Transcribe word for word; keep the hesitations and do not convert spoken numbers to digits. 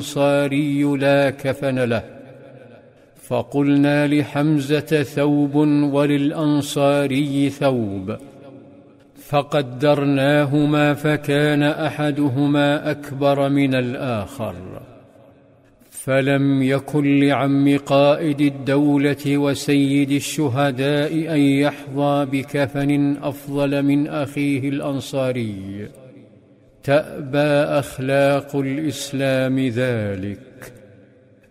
الأنصاري لا كفن له، فقلنا لحمزة ثوب وللأنصاري ثوب، فقدرناهما فكان أحدهما أكبر من الآخر، فلم يكن لعم قائد الدولة وسيد الشهداء أن يحظى بكفن أفضل من أخيه الأنصاري، تأبى أخلاق الإسلام ذلك.